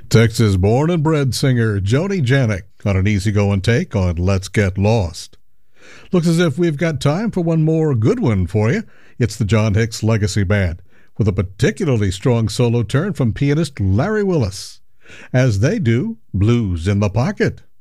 Texas born and bred singer Joni Janik on an easygoing take on Let's Get Lost. Looks as if we've got time for one more good one for you. It's the John Hicks Legacy Band, with a particularly strong solo turn from pianist Larry Willis, as they do Blues in the Pocket.